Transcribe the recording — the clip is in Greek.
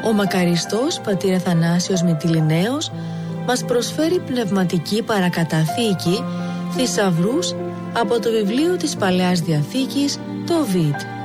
Ο μακαριστός πατήρ Αθανάσιος Μυτιληναίος μας προσφέρει πνευματική παρακαταθήκη θησαυρούς από το βιβλίο της Παλαιάς Διαθήκης, το Οβίδ.